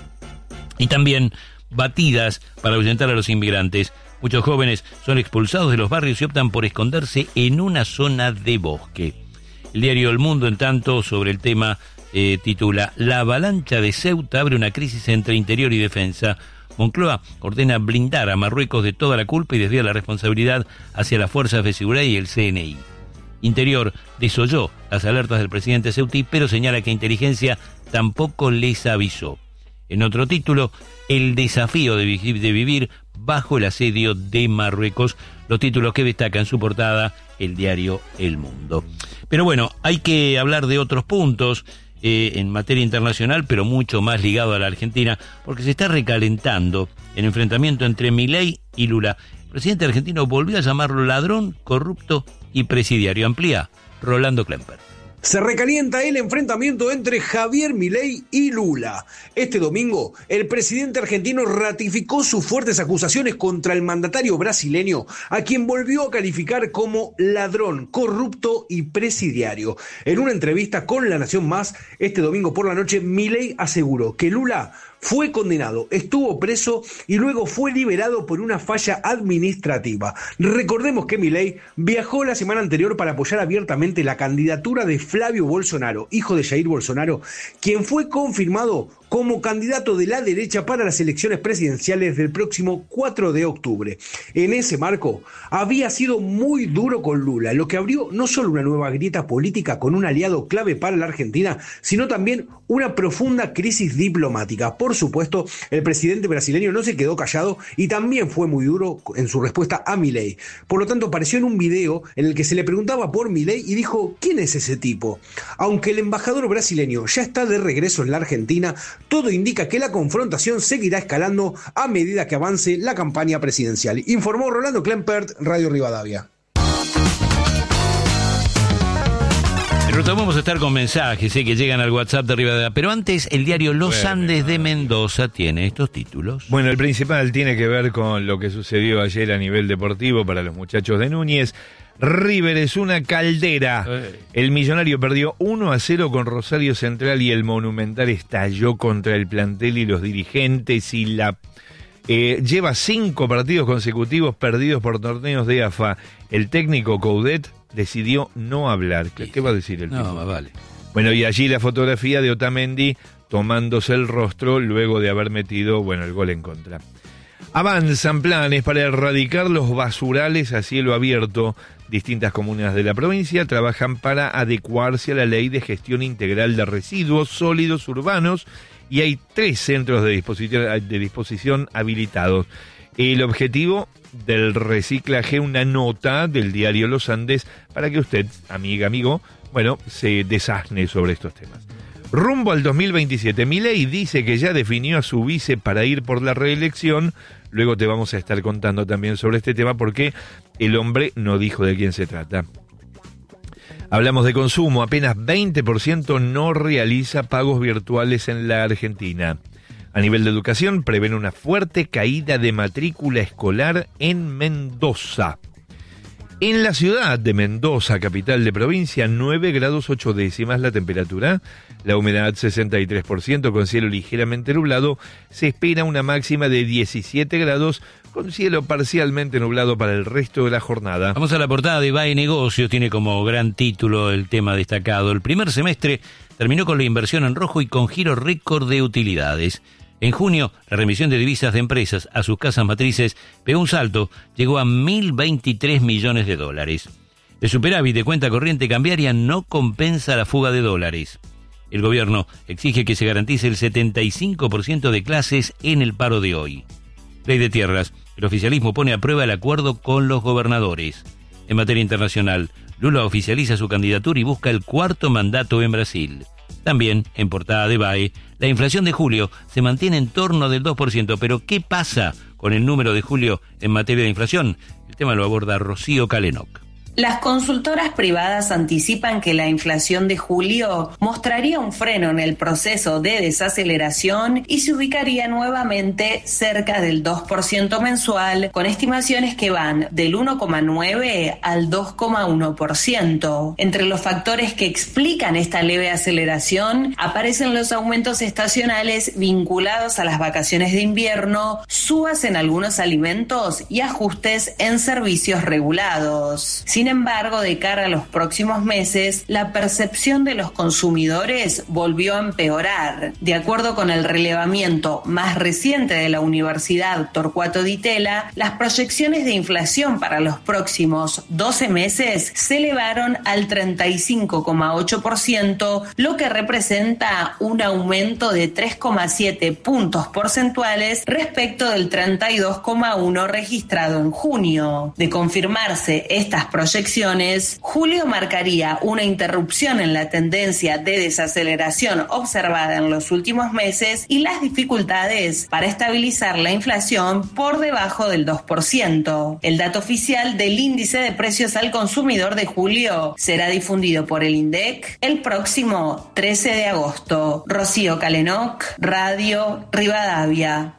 Y también batidas para ahuyentar a los inmigrantes. Muchos jóvenes son expulsados de los barrios y optan por esconderse en una zona de bosque. El diario El Mundo, en tanto, sobre el tema, eh, titula La avalancha de Ceuta abre una crisis entre interior y defensa. Moncloa ordena blindar a Marruecos de toda la culpa y desvía la responsabilidad hacia las fuerzas de seguridad y el C N I. Interior desoyó las alertas del presidente ceutí, pero señala que inteligencia tampoco les avisó. En otro título, el desafío de, vi- de vivir bajo el asedio de Marruecos, los títulos que destaca en su portada el diario El Mundo. Pero bueno, hay que hablar de otros puntos eh, en materia internacional, pero mucho más ligado a la Argentina, porque se está recalentando el enfrentamiento entre Milei y Lula. El presidente argentino volvió a llamarlo ladrón, corrupto y presidiario. Amplía Rolando Klemper.
Se recalienta el enfrentamiento entre Javier Milei y Lula. Este domingo, el presidente argentino ratificó sus fuertes acusaciones contra el mandatario brasileño, a quien volvió a calificar como ladrón, corrupto y presidiario. En una entrevista con La Nación Más, este domingo por la noche, Milei aseguró que Lula fue condenado, estuvo preso y luego fue liberado por una falla administrativa. Recordemos que Milei viajó la semana anterior para apoyar abiertamente la candidatura de Flavio Bolsonaro, hijo de Jair Bolsonaro, quien fue confirmado como candidato de la derecha para las elecciones presidenciales del próximo cuatro de octubre. En ese marco, había sido muy duro con Lula, lo que abrió no solo una nueva grieta política con un aliado clave para la Argentina, sino también una profunda crisis diplomática. Por supuesto, el presidente brasileño no se quedó callado y también fue muy duro en su respuesta a Milei. Por lo tanto, apareció en un video en el que se le preguntaba por Milei y dijo: ¿quién es ese tipo? Aunque el embajador brasileño ya está de regreso en la Argentina, todo indica que la confrontación seguirá escalando a medida que avance la campaña presidencial. Informó Rolando Klempert, Radio Rivadavia.
Vamos a estar con mensajes eh, que llegan al WhatsApp de Rivadavia. Pero antes, el diario Los bueno, Andes de Mendoza tiene estos títulos.
Bueno, el principal tiene que ver con lo que sucedió ayer a nivel deportivo para los muchachos de Núñez. River es una caldera. El Millonario perdió uno a cero con Rosario Central y el Monumental estalló contra el plantel y los dirigentes y la... Eh, lleva cinco partidos consecutivos perdidos por torneos de A F A. El técnico Coudet decidió no hablar. ¿Qué, ¿Qué va a decir el tipo?
No, vale.
Bueno, y allí la fotografía de Otamendi tomándose el rostro luego de haber metido, bueno, el gol en contra. Avanzan planes para erradicar los basurales a cielo abierto. Distintas comunas de la provincia trabajan para adecuarse a la ley de gestión integral de residuos sólidos urbanos y hay tres centros de disposición, de disposición habilitados. El objetivo del reciclaje, una nota del diario Los Andes para que usted, amiga, amigo, bueno, se desasne sobre estos temas. Rumbo al dos mil veintisiete, Milei dice que ya definió a su vice para ir por la reelección. Luego te vamos a estar contando también sobre este tema porque el hombre no dijo de quién se trata. Hablamos de consumo, apenas veinte por ciento no realiza pagos virtuales en la Argentina. A nivel de educación, prevén una fuerte caída de matrícula escolar en Mendoza. En la ciudad de Mendoza, capital de provincia, nueve grados ocho décimas la temperatura, la humedad sesenta y tres por ciento con cielo ligeramente nublado, se espera una máxima de diecisiete grados con cielo parcialmente nublado para el resto de la jornada.
Vamos a la portada de B A E Negocios, tiene como gran título el tema destacado. El primer semestre terminó con la inversión en rojo y con giro récord de utilidades. En junio, la remisión de divisas de empresas a sus casas matrices pegó un salto, llegó a mil veintitrés millones de dólares. El superávit de cuenta corriente cambiaria no compensa la fuga de dólares. El gobierno exige que se garantice el setenta y cinco por ciento de clases en el paro de hoy. Ley de tierras. El oficialismo pone a prueba el acuerdo con los gobernadores. En materia internacional, Lula oficializa su candidatura y busca el cuarto mandato en Brasil. También, en portada de B A E, la inflación de julio se mantiene en torno del dos por ciento, pero ¿qué pasa con el número de julio en materia de inflación? El tema lo aborda Rocío Calenoc.
Las consultoras privadas anticipan que la inflación de julio mostraría un freno en el proceso de desaceleración y se ubicaría nuevamente cerca del dos por ciento mensual, con estimaciones que van del uno coma nueve al dos coma uno por ciento. Entre los factores que explican esta leve aceleración aparecen los aumentos estacionales vinculados a las vacaciones de invierno, subas en algunos alimentos y ajustes en servicios regulados. Sin embargo, de cara a los próximos meses, la percepción de los consumidores volvió a empeorar. De acuerdo con el relevamiento más reciente de la Universidad Torcuato Di Tella, las proyecciones de inflación para los próximos doce meses se elevaron al treinta y cinco coma ocho por ciento, lo que representa un aumento de tres coma siete puntos porcentuales respecto del treinta y dos coma uno registrado en junio. De confirmarse estas proyecciones, julio marcaría una interrupción en la tendencia de desaceleración observada en los últimos meses y las dificultades para estabilizar la inflación por debajo del dos por ciento. El dato oficial del índice de precios al consumidor de julio será difundido por el INDEC el próximo trece de agosto. Rocío Calenoc, Radio Rivadavia.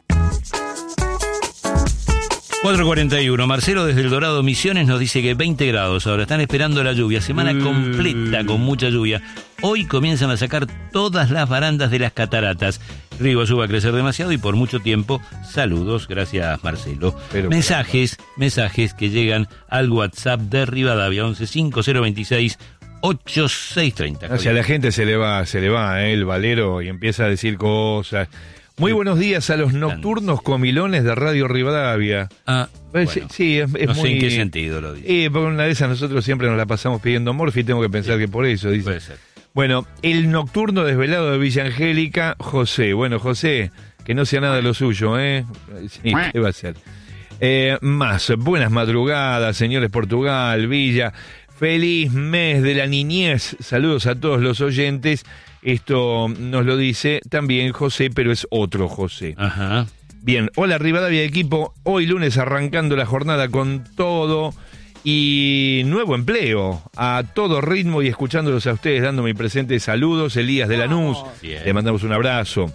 cuatro cuarenta y uno. Marcelo desde El Dorado Misiones nos dice que veinte grados. Ahora están esperando la lluvia. Semana mm. completa con mucha lluvia. Hoy comienzan a sacar todas las barandas de las cataratas. El río Azul va a crecer demasiado y por mucho tiempo. Saludos. Gracias, Marcelo. Pero mensajes, claro. mensajes que llegan al WhatsApp de Rivadavia once cinco cero veintiséis ochenta y seis treinta.
O sea, a la gente se le va, se le va eh, el valero y empieza a decir cosas. Muy buenos días a los nocturnos comilones de Radio Rivadavia.
Ah,
bueno, sí, sí, es, es
no
muy...
sé en qué sentido lo dice.
Eh, porque una de esas nosotros siempre nos la pasamos pidiendo morfi y tengo que pensar sí. que por eso, dice.
Puede ser.
Bueno, el nocturno desvelado de Villa Angélica, José. Bueno, José, que no sea nada lo suyo, ¿eh? Sí, ¿qué va a ser? Eh, más, buenas madrugadas, señores Portugal, Villa. Feliz mes de la niñez. Saludos a todos los oyentes. Esto nos lo dice también José, pero es otro José.
Ajá.
Bien, hola Rivadavia equipo. Hoy lunes arrancando la jornada con todo y nuevo empleo. A todo ritmo y escuchándolos a ustedes dando mi presente saludos. Elías de Lanús,
Bien.
Le mandamos un abrazo.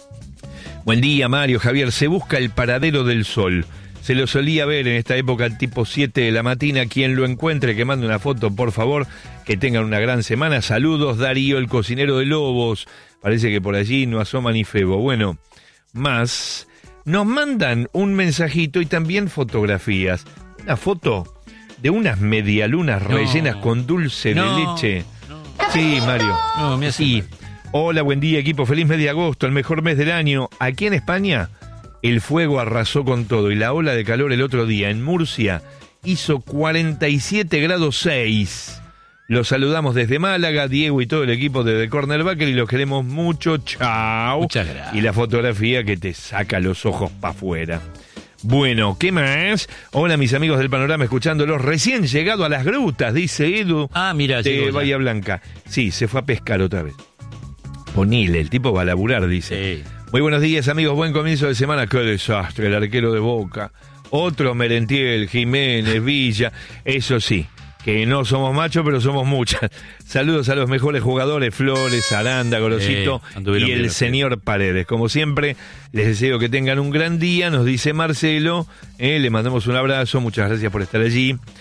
Buen día Mario, Javier. Se busca el paradero del sol. Se lo solía ver en esta época tipo siete de la mañana. Quien lo encuentre, que mande una foto, por favor. Que tengan una gran semana. Saludos, Darío, el cocinero de Lobos. Parece que por allí no asoma ni febo. Bueno, más. Nos mandan un mensajito y también fotografías. Una foto de unas medialunas no. rellenas con dulce
no,
de leche.
No.
Sí, Mario.
No, me hace
sí.
mal.
Hola, buen día, equipo. Feliz mes de agosto, el mejor mes del año. Aquí en España... El fuego arrasó con todo y la ola de calor el otro día en Murcia hizo cuarenta y siete grados seis. Los saludamos desde Málaga, Diego y todo el equipo de The Cornerbacker y los queremos mucho. Chao.
Muchas gracias.
Y la fotografía que te saca los ojos para afuera. Bueno, ¿qué más? Hola mis amigos del panorama escuchándolos. Recién llegado a las grutas, dice Edu.
Ah, mira,
de Bahía Blanca. Sí, se fue a pescar otra vez. Ponile, el tipo va a laburar, dice.
Sí.
Muy buenos días, amigos. Buen comienzo de semana. Qué desastre, el arquero de Boca. Otro Merentiel, Jiménez, Villa. Eso sí, que no somos machos, pero somos muchas. Saludos a los mejores jugadores, Flores, Aranda, Gorosito eh, y el señor Paredes. Como siempre, les deseo que tengan un gran día, nos dice Marcelo. Eh, le mandamos un abrazo, muchas gracias por estar allí.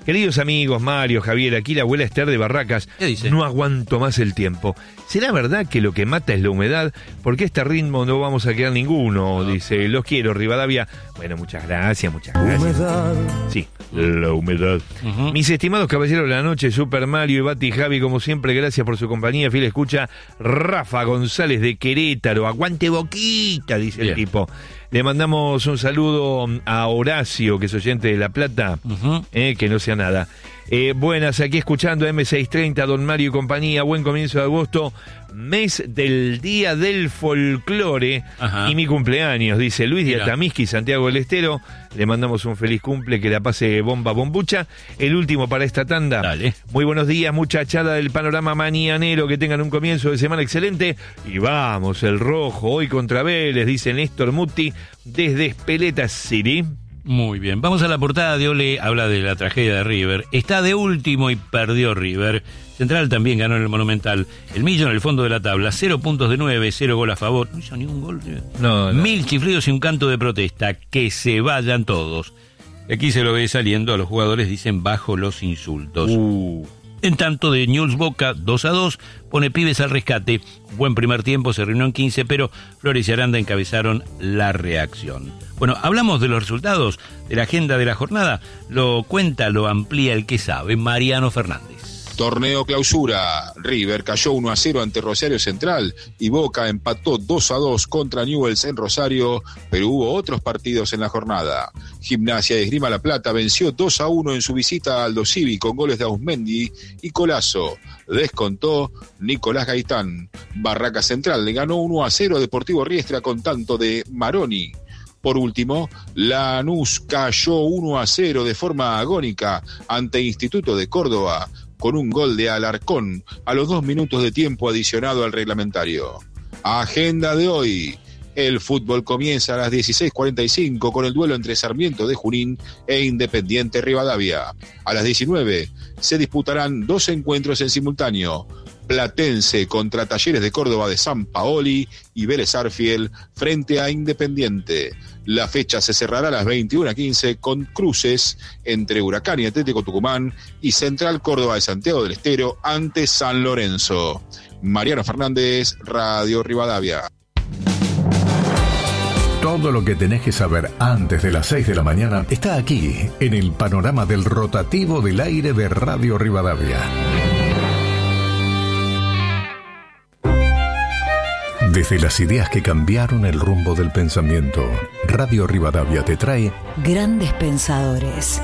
Queridos amigos, Mario, Javier, aquí la abuela Esther de Barracas.
¿Qué dice?
No aguanto más el tiempo. ¿Será verdad que lo que mata es la humedad? Porque a este ritmo no vamos a quedar ninguno, no. Dice. Los quiero, Rivadavia. Bueno, muchas gracias, muchas gracias.
Humedad.
Sí, la humedad. Uh-huh. Mis estimados caballeros de la noche, Super Mario y Bati Javi, como siempre, gracias por su compañía, fiel escucha. Rafa González de Querétaro, aguante Boquita, dice Bien. El tipo. Le mandamos un saludo a Horacio, que es oyente de La Plata, uh-huh. eh, que no sea nada. Eh, buenas, aquí escuchando eme seiscientos treinta, Don Mario y compañía. Buen comienzo de agosto, mes del Día del Folclore. Ajá. Y mi cumpleaños, dice Luis de Atamisqui, Santiago del Estero. Le mandamos un feliz cumple, que la pase bomba bombucha. El último para esta tanda. Dale. Muy buenos días, muchachada del panorama mañanero, que tengan un comienzo de semana excelente. Y vamos, el rojo, hoy contra Vélez, dice Néstor Muti, desde Espeleta City.
Muy bien, vamos a la portada de Ole, habla de la tragedia de River. Está de último y perdió River. Central también ganó en el Monumental. El Millo en el fondo de la tabla, cero puntos de nueve, cero gol a favor. No hizo ni un gol.
No, no.
Mil chiflidos y un canto de protesta. Que se vayan todos. Aquí se lo ve saliendo, a los jugadores dicen bajo los insultos. Uh. En tanto, de Newell's Boca, dos a dos, pone Pibes al rescate. Buen primer tiempo, se reunió en quince, pero Flores y Aranda encabezaron la reacción. Bueno, hablamos de los resultados, de la agenda de la jornada. Lo cuenta, lo amplía el que sabe, Mariano Fernández.
Torneo clausura. River cayó uno a cero ante Rosario Central y Boca empató dos a dos contra Newell's en Rosario, pero hubo otros partidos en la jornada. Gimnasia de Esgrima La Plata venció dos a uno en su visita a Aldo Civi con goles de Ausmendi y Colazo. Descontó Nicolás Gaitán. Barraca Central le ganó uno a cero a Deportivo Riestra con tanto de Maroni. Por último, Lanús cayó uno a cero de forma agónica ante Instituto de Córdoba, con un gol de Alarcón a los dos minutos de tiempo adicionado al reglamentario. Agenda de hoy. El fútbol comienza a las dieciséis cuarenta y cinco con el duelo entre Sarmiento de Junín e Independiente Rivadavia. A las diecinueve se disputarán dos encuentros en simultáneo. Platense contra Talleres de Córdoba de San Paoli y Vélez Arfiel frente a Independiente. La fecha se cerrará a las veintiuna quince con cruces entre Huracán y Atlético Tucumán y Central Córdoba de Santiago del Estero ante San Lorenzo. Mariano Fernández, Radio Rivadavia.
Todo lo que tenés que saber antes de las seis de la mañana está aquí, en el panorama del rotativo del aire de Radio Rivadavia. Desde las ideas que cambiaron el rumbo del pensamiento, Radio Rivadavia te trae
Grandes Pensadores.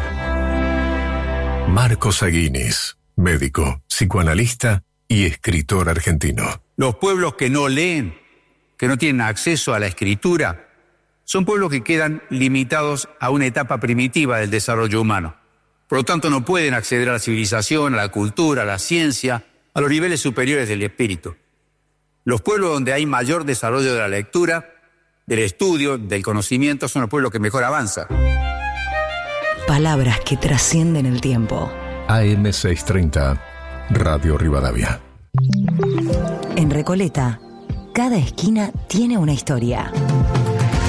Marcos Aguinis, médico, psicoanalista y escritor argentino.
Los pueblos que no leen, que no tienen acceso a la escritura, son pueblos que quedan limitados a una etapa primitiva del desarrollo humano. Por lo tanto, no pueden acceder a la civilización, a la cultura, a la ciencia, a los niveles superiores del espíritu. Los pueblos donde hay mayor desarrollo de la lectura, del estudio, del conocimiento, son los pueblos que mejor avanzan.
Palabras que trascienden el tiempo.
A M seiscientos treinta, Radio Rivadavia.
En Recoleta, cada esquina tiene una historia.